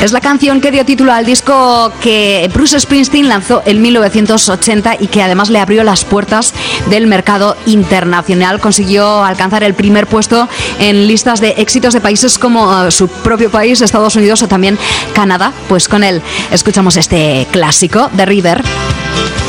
Es la canción que dio título al disco que Bruce Springsteen lanzó en 1980 y que además le abrió las puertas del mercado internacional. Consiguió alcanzar el primer puesto en listas de éxitos de países como su propio país, Estados Unidos, o también Canadá. Pues con él escuchamos este clásico de River.